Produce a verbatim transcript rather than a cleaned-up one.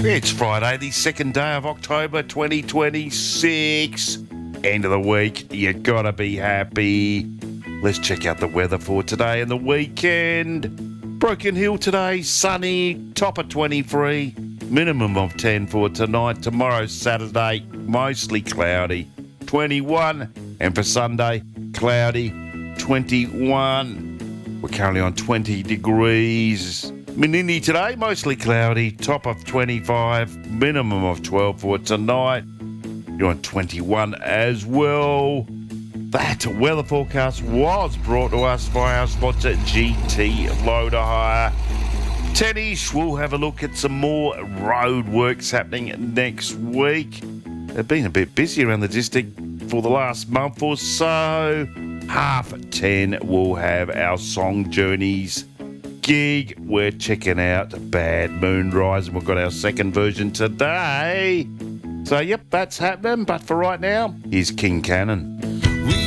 It's Friday, the second day of October twenty twenty-six. End of the week, you gotta be happy. Let's check out the weather for today and the weekend. Broken Hill today, sunny, top of twenty-three, minimum of ten for tonight. Tomorrow, Saturday, mostly cloudy, twenty-one. And for Sunday, cloudy, twenty-one. We're currently on twenty degrees. Menindee today, mostly cloudy, top of twenty-five, minimum of twelve for tonight. You're on twenty-one as well. That weather forecast was brought to us by our sponsor, G T Loader Hire. Tennis, we'll have a look at some more road works happening next week. They've been a bit busy around the district for the last month or so. Half ten, we'll have our Song Journeys gig. We're checking out Bad Moonrise, and we've got our second version today. So, yep, that's happening. But for right now, here's King Cannon.